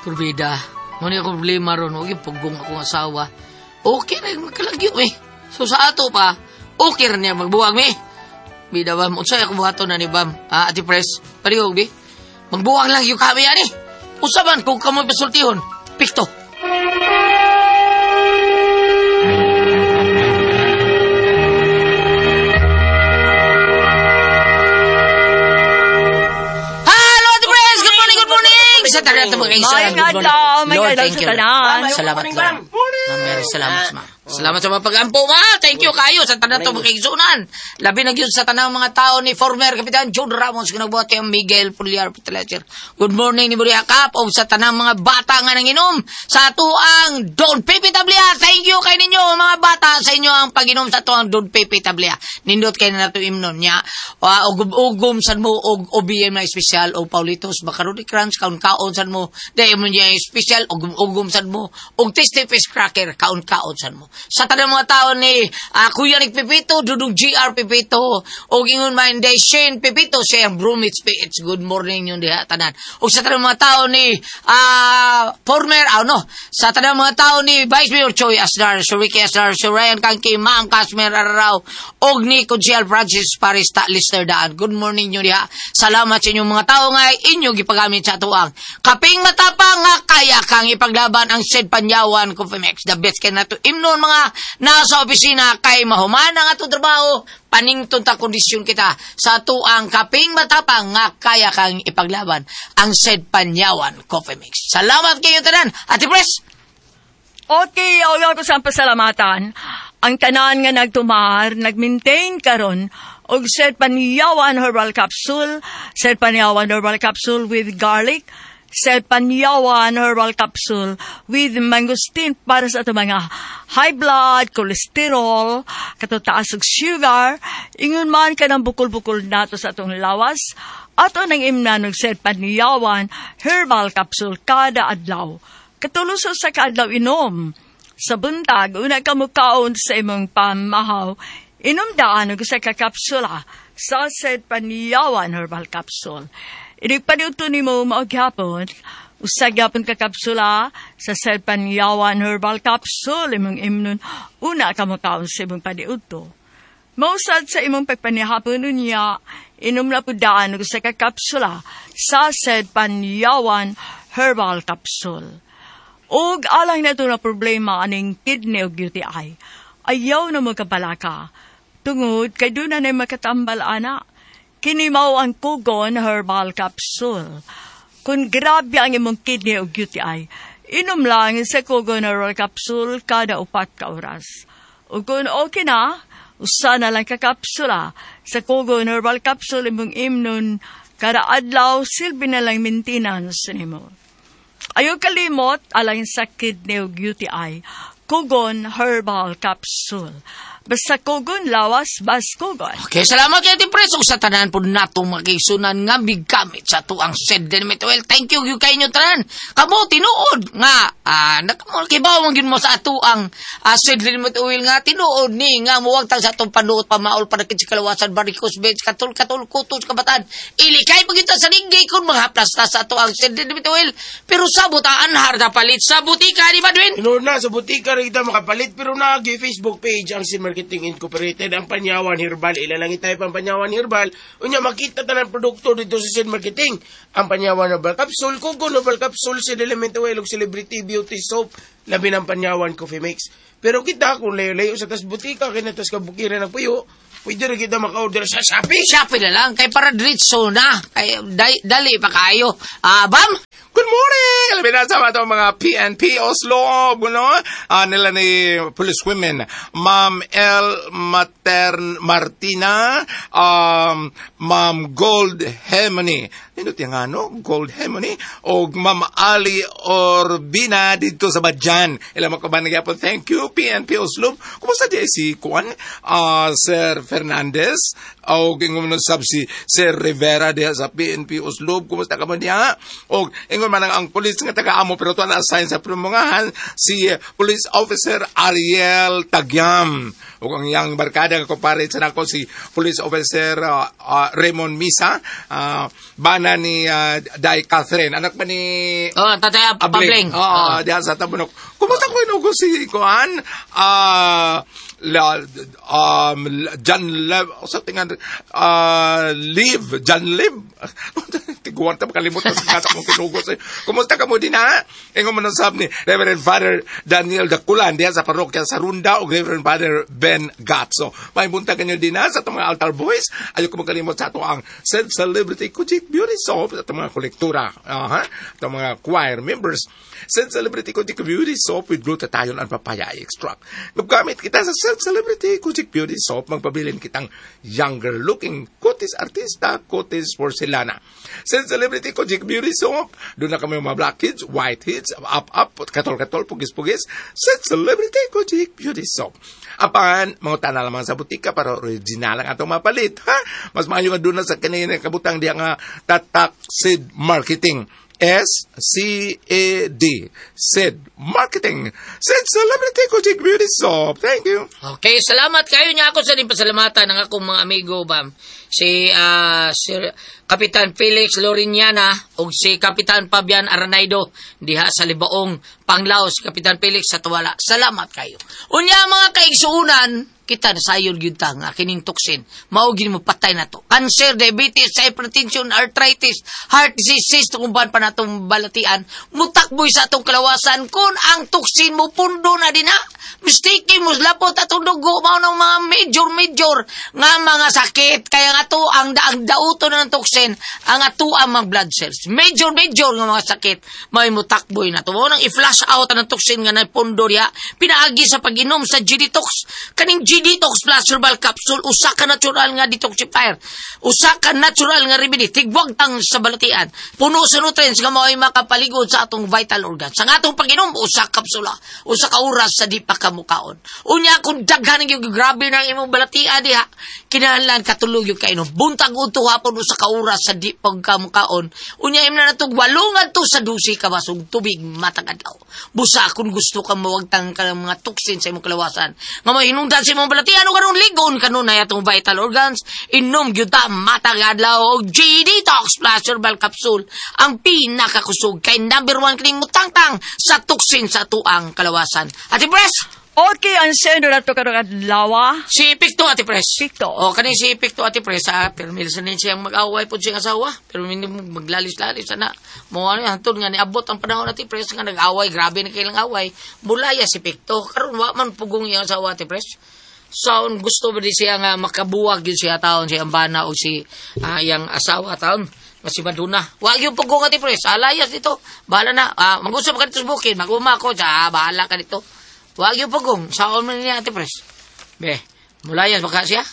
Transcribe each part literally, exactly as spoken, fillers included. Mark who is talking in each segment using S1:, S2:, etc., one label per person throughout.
S1: Turbida, muna yung problema ron, huwag yung pugong akong asawa. Okay na yung magkalagyo, eh. So sa ato pa, okay rin niya magbuwag, eh. Bida, Bam, unsay ako buhato na ni Bam. Ah, Ati Pres, parihog, di. Magbuwag lang yung kami, ani. Usaban kung kamoy pasultihon. Pikto. Sa tanan mo kay
S2: Ay, nga daw, may nga daw sa tanan.
S1: Salamat, Lord. Mary, salamat, ma. Salamat sa mga pag-ampo, ma. Thank you kayo sa tanan to mga igsunan. Labi na gyud sa tanang mga tao ni former Kapitan John Ramos kinagbuhat kay Miguel Puliar Petelacher. Good morning ni Buria Kap o sa tanang mga bata nga nanginom sa tuang Don Pepe Tablia. Thank you kay ninyo mga bata sa inyo ang pag-inom sa tuang Don Pepe Tablia. Nindot kay na nato imnon niya. Uh, ugum-ugum sad mo og O B M na espesyal o Paulitos Macaroni Crunch kaon-kaon sad mo. Dai mo niya espesyal ugum-ugum sad mo og Tasty Fish Cracker kaon-kaon sad mo. Sa tanang mga tao ni uh, Kuya Nick Pipito, Dudong G R Pipito, o ingon man day Shane Pipito, siya ang Bromwich P H. Good morning yung diha tanan. O sa tanang mga tao ni uh, former, oh no, sa tanang mga tao ni Vice Mayor Choi Asdar, Sir Ricky Asdar, Sir Ryan Kangki, Ma'am Casmer Araraw, og ni Consial Francis Parista Lister Daan. Good morning yung diha. Salamat sa inyong mga tao nga inyo gipagamit sa tuang. Kaping matapang nga kaya kang ipaglaban ang Sed Panyawan Coffeemex. The best kay nato imnon mga nasa opisina kay mahuman ang ato trabaho, panington ta kondisyon kita sa tuang kaping matapang nga kaya kang ipaglaban ang Sed Panyawan Coffee Mix. Salamat kayo tanan, Ate Pres.
S2: Okay, ayaw ko sa pasalamatan. Ang tanan nga nagtumar, nagmaintain karon og Sed Panyawan Herbal Capsule, Sed Panyawan Herbal Capsule with garlic, Sed Panyawan Herbal Capsule with mangosteen para sa ato mga high blood, cholesterol, katutaas og sugar, ingon man ka ng bukol-bukol nato sa atong lawas, ato nang imnanog Sed Panyawan Herbal Capsule kada adlaw. Katuluso sa kadlaw inom. Sa buntag, una ka mukaon sa imong pamahaw, inom daan og sa kakapsula sa Sed Panyawan Herbal Capsule. Inigpanuto ni mo maaghapon, usagapon ka kapsula sa Sed Panyawan Herbal Capsule, imong imnon, una ka makaon sa imong paniuto. Mausad sa imong pagpanihapon niya, inom na po daan sa kakapsula sa Sed Panyawan Herbal Capsule. Og alang na ito na problema aning kidney o U T I, ayaw na magkabalaka. Tungod, kay doon na na makatambal anak. Kini mao ang Kugon Herbal Capsule. Kung grabe ang imong kidney o U T I, inom lang sa Kugon Herbal Capsule kada upat ka oras. O kung okay na, usa na lang kakapsula sa Kugon Herbal Capsule imong imnon kada adlaw silbi na lang maintenance nimo. Ayaw kalimot alang sa kidney o U T I, Kugon Herbal Capsule. Basta Kugon, lawas, bas Kugon.
S1: Okay, salamat kayo, Tipres. Sa tanan po natong makisunan nga bigamit sa tuang Sed Dynamite Oil. Thank you, you kayo nyo tanan. Kamo, tinuod nga, ah, nakakibaw mong mo sa atuang ah, Sed Dynamite Oil nga, tinuod ni nga, muwagtang sa atong panuot, pamaol, panakit sa kalawasan, barikos, bench, katul, katul, kutos, kabatan. Ilikay pag ito sa linggay kung mga plasta sa atuang Sed Dynamite Oil. Pero sabot, aanhar na palit sa butika, di ba, Dwin?
S3: Tinuod na, sa butika rin kita makapalit, pero nagi Facebook page ang Sin Marketing Incorporated, ang Panyawan Herbal. Ilalangin tayo pang Panyawan Herbal. Unya, makita tayo ng produkto dito sa Sin Marketing. Ang Panyawan Herbal Capsule, Kugon Herbal Capsule, Sed Element Oil, Celebrity Beauty Soap, labi ng Panyawan Coffee Mix. Pero kita, kung layo-layo sa tas butika, kinatas kabukiran ng puyo, pwede rin kita maka-order sa Shopee.
S1: Shopee na lang, kay para diretso na. Kay, dali, dali pa kayo. Ah, Bam?
S4: Good morning! Alam mo na sa mga mga P N P Oslo, no? Uh, nila ni police women, Ma'am L. Matern Martina, um, Ma'am Gold Hemony, nino tiyang ano? Gold Hemony, o Ma'am Ali Orbina dito sa Badjan. Ilang mga kabanagya po, thank you, P N P Oslo. Kumusta di si Kuan? Uh, Sir Fernandez, o kung sab si Sir Rivera diha sa P N P Oslo, kumusta ka ba diha? O ingon man ang police nga taga-amo pero to na-assign sa promongahan si uh, Police Officer Ariel Tagyam. O ang yang barkada nga kumpare sa nako si Police Officer uh, uh, Raymond Misa, uh, banay tanan ni uh, Day Catherine. Anak ba ni...
S1: Oh, tatay Pabling.
S4: Oo, oh, diyan sa Tabunok. Kumusta ko inugo si Kuan? Ah... La, um, John Lev, o sa tingnan, uh, Liv, John Liv. Tiguan ta, makalimot na sa kasa mong kinugos. Kumusta ka mo din ha? Ingo mo nang sabi ni Reverend Father Daniel Daculan, diyan sa parokya sa Runda, o Reverend Father Ben Gatso. May bunta kanyo din ha sa itong mga altar boys. Ayaw ko makalimot sa ito ang Said Celebrity Kujik Beauty Soap, sa itong mga kolektura, uh, itong mga choir members. Said Celebrity Kujik Beauty Soap with glutathione and papaya extract. Gamit kita sa Celebrity Kujik Beauty Soap, magpabilin kitang younger looking kutis artista, kutis porcelana. Sa Celebrity Kujik Beauty Soap, doon na kami mga blackheads, whiteheads, up-up, katol-katol, pugis-pugis. Sa Celebrity Kujik Beauty Soap. Apan, mga tana lamang sa butika para original ang atong mapalit. Ha? Mas maayo nga doon na sa kanina kabutang diya nga Tatak Seed Marketing. S C A D. Said Marketing. Said Celebrity Kujik Beauty Soap. Thank you.
S1: Okay, salamat kayo niya ako sa din pasalamatan ng akong mga amigo, bam. Si, uh, si Kapitan Felix Loriñana o si Kapitan Fabian Aranaido diha sa Libaong, Panglao, si Kapitan Felix sa Tuwala. Salamat kayo. Unya mga kaigsuunan, kita na sayon gyud ta nga kining toksin mao gid mo patay na to. Cancer, diabetes, hypertension, arthritis, heart disease, tukumban pa natong balatian, mutakboy sa atong kalawasan kun ang toksin mo pundo na dinha. Mistake mo lapot atong dugo mao nang mga major major nga mga sakit kaya nga to ang daang dauto na ng toksin ang ato ang mga blood cells. Major major nga mga sakit may mutakboy na to. Mao nang i-flush out ang toksin nga na pundo diha pinaagi sa pag-inom sa G-Detox. Kaning G-Detox Plus Herbal Capsule, usa ka natural nga detoxifier, usa ka natural nga remedy, tigwag tang sa balatian, puno sa nutrients nga mao'y makapaligod sa atong vital organs. Sa atong pag-inom, usa kapsula, usa ka oras sa di pa kamukaon. Unya, kung daghan yung grabe ng imong balatian diha, kinahanglan katulog yung kainom. Buntag unto hapon, usa ka oras sa di pa kamukaon. Unya, imna na itong walungan to sa dusi ka basong tubig matagadaw. Busa, kung gusto ka mawagtang ka ng mga toxin sa imong kalawasan, nga mahinungdan sa imong balatian o karon ligon kanunay atong vital organs, inom gyud ta matagadlaw og G-Detox Plus Herbal Capsule, ang pinakakusog kay number one kining mutangtang sa toxin sa tuang kalawasan. Ati Pres,
S2: Okay, ang sendo na to karong adlaw.
S1: si Picto Ati Pres.
S2: Picto.
S1: O kaning si Picto Ati Pres, ha, pero minsan din siyang mag-away po siyang asawa, pero hindi mo maglalis-lalis sana. Mo ano hantod nga niabot ang panahon Ati Pres nga nag-away, grabe na kailang away. Bulaya si Picto, karon wa man pugong iyang asawa Ati Pres. So, gusto ba di siya nga makabuwag yun siya taon, siya ang bana o si uh, iyang asawa taon, si Maduna. Wag yung pugong Ati Pres, alayas dito, bahala na, uh, mag-usap ka dito sa bukid, mag-uma ko, siya, bahala ka dito. Wag yung pugong, saon man niya Ati Pres. Be, mulayas baka siya?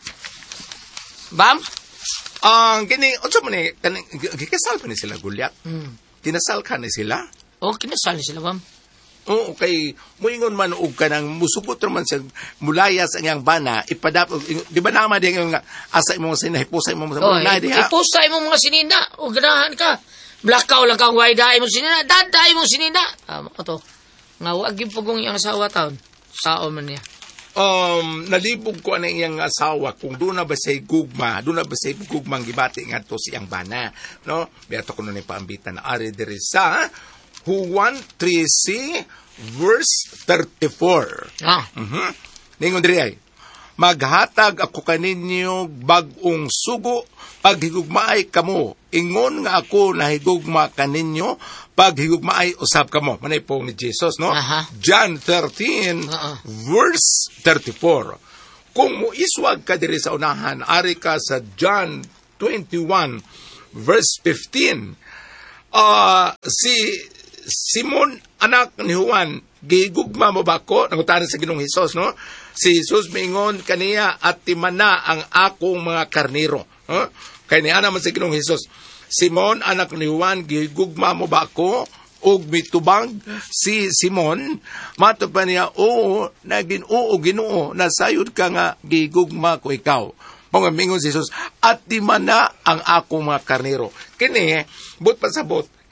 S1: Bam?
S4: Ang kini, unsa man ni, kikasal pa ni sila Gulyat?
S1: Hmm.
S4: Kinasal ka ni sila?
S1: O, kinasal ni sila, Bam.
S4: Oo, kay muingon man og kanang musubot man sa mulayas ang yang bana ipadap di ba nama di yung asa imong sinay pusa imong sa
S1: mulay
S4: di
S1: ha ipusa imong mga sinina o ganahan ka blakaw lang kang wayda imong sinina daday imong sinina amo um, to nga wag gyud pugong iyang asawa taon saon man niya
S4: um nalibog ko ang iyang asawa kung doon na ba say gugma doon na ba say gugmang gibati ngadto siyang bana no beto ko no ni paambitan na ari diri sa Juan three C verse thirty-four.
S1: Ah.
S4: Mhm. Ningon diri ay. Maghatag ako kaninyo bag-ong sugo paghigugmaay kamo. Ingon nga ako nahigugma kaninyo paghigugmaay usab kamo. Manay po ni Jesus, no?
S1: Aha.
S4: John thirteen
S1: Uh-uh.
S4: verse thirty-four. Kung muiswag ka diri sa unahan, ari ka sa John twenty-one verse fifteen. Ah, uh, si Simon, anak ni Juan, gigugma mo ba ko? Nangutanan sa Ginoong Hesus, no? Si Jesus mingon kaniya at timana ang akong mga karniro. Huh? Kaya niya naman sa Ginoong Hesus, Simon, anak ni Juan, gigugma mo ba ko? Og mitubang si Simon, mato pa niya, oo, naging oo, Ginoo, nasayod ka nga, gigugma ko ikaw. Mga mingon si Jesus, at timana ang akong mga karniro. Kini, but pasabot,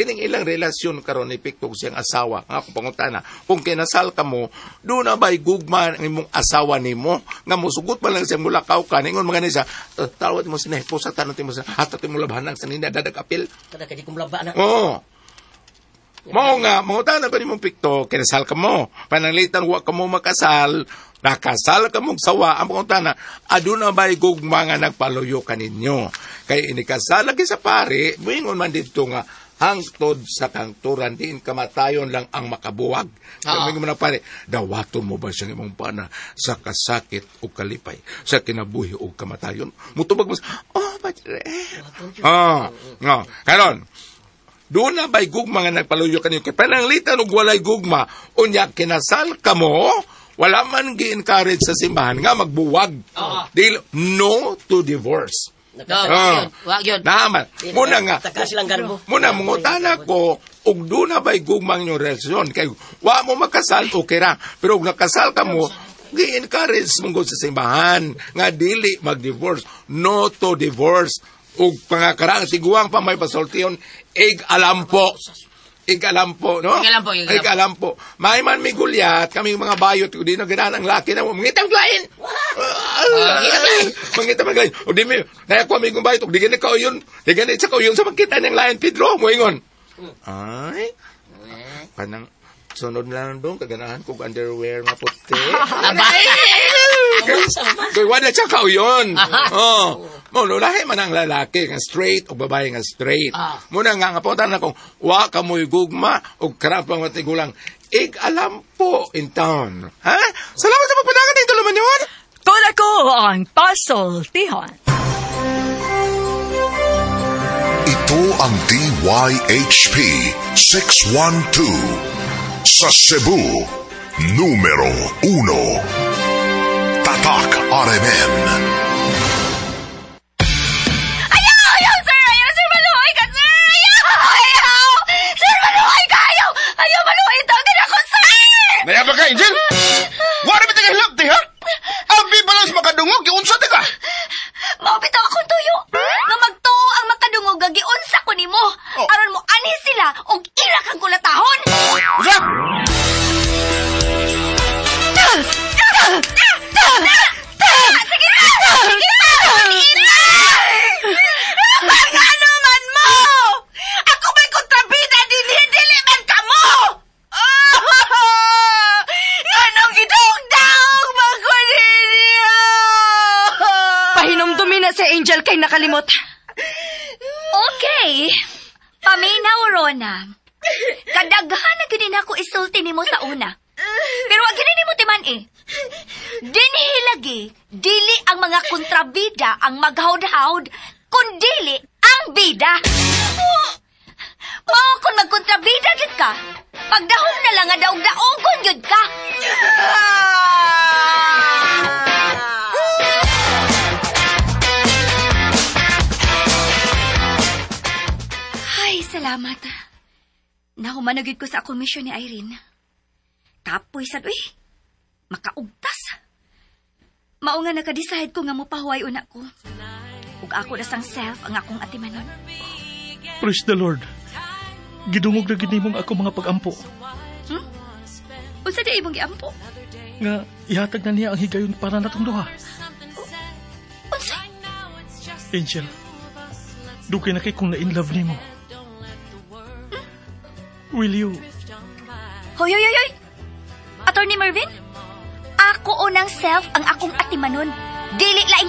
S4: kining ilang relasyon karon ni Pikto siyang asawa nga kung pangutana kung kinasal ka mo do na bay gugma ang imong asawa nimo nga mosugot man lang siyang mulakaw ka ningon mga nisa uh, tawad mo sinay po sa tanong mo sa hatat mo labahan sa nina dadag apil
S5: kada kadi kum laba na.
S4: Oo. Mao nga mangutana ko nimong Pikto kinasal ka mo pananglitan wa ka mo makasal nakasal ka mong sawa ang pangutana aduna bay gugma nga nagpaluyo kaninyo kay inikasal lagi sa pare moingon man dito nga hangtod sa kangturan diin kamatayon lang ang makabuwag. Kaya mo na pare, dawaton mo ba siyang imong pana sa kasakit o kalipay, sa kinabuhi o kamatayon? Mutubag mo sa, oh, padre. Ah, no. Karon, doon na ba'y gugma nga nagpaluyo kanyo? Kaya pananglitan o walay gugma, unya kinasal ka mo, wala man gi-encourage sa simbahan nga magbuwag. Dil, no to divorce.
S1: No, wag yun. Wag yun.
S4: Naman. Muna nga.
S5: Taka silang garbo.
S4: Muna, mungutana ko, ug doon na ba'y gugmang yung relasyon. Kaya, wa mo makasal, okay ra. Pero kung nakasal ka mo, gi-encourage mong sa simbahan, nga dili mag-divorce. No to divorce. Ug pangakarang tiguang pa may pasultiyon, ig alam po. Ig alam po, no?
S1: Ig alam po, ig alam po.
S4: Ig alam po. May man may gulyat, kaming mga bayot, kung di na ganaan ang laki na mo, mangitang lain! Mangitang lain! O di may, nayakuha may kong bayot, o di ganit ka o yun, di ganit sa ka o yun sa magkita ng lain, Pedro, mo ingon. Ay, panang, sunod na lang doon, kaganahan kong underwear na puti.
S1: Abay!
S4: Kaya wala siya ka o yun. Oh. Mo, lulahi man ang lalaki nga straight o babae nga straight.
S1: Ah.
S4: Muna nga nga punta na kung wa ka mo'y gugma o karapang matigulang. Ik alam po in town. Ha? Salamat sa pagpadagan ng tuluman yun.
S2: Tula ko ang pasultihan.
S6: Ito ang D Y H P six one two sa Cebu, numero uno. Tatak R M N.
S7: Naya ba ka, Angel? Wala ba tayo hilap, ha? Abi balas makadungog, giunsa ta ka?
S8: Maupito akong tuyo. Nga magtuo ang makadungog, gagiunsa ko ni mo.
S7: Oh.
S8: Aron mo anis sila, og ila kang kulatahon.
S7: Usa?
S8: Sige na! Sige na! Pagano man mo! Ako may kontrabida, dili-dili man ka mo! Anong gidong-daong magkuniniya?
S9: Pahinumdumi na si Angel kay nakalimot.
S8: Okay. Paminaw, Rona. Kadaghan na ginin ako isulti ni mo sa una. Pero wag ginin mo timan eh. Dinihilagi, dili ang mga kontrabida ang maghawd-hawd, kundili ang bida. Mao kung magkontrabida gid ka, pagdahom na lang nga daog-daogon gid ka. Ay, salamat. Nahumanagid ko sa komisyon ni Irene. Kapoy sad, uy. Makaugtas. Mao nga nakadecide ko nga mopahuway una ko. Ug ako na sang self ang akong atimanon.
S7: Praise the Lord. Gidungog na ginimong ako mga pag-ampo.
S8: Hmm? Unsa di imong giampo?
S7: Nga, ihatag na niya ang higayon para natong duha.
S8: Unsa?
S7: Angel, dugay na kay kung na-in-love ni mo.
S8: Hmm?
S7: Will you?
S8: Hoy, hoy, hoy, hoy! Attorney Mervin? Ako unang self ang akong atimanon. Dili laing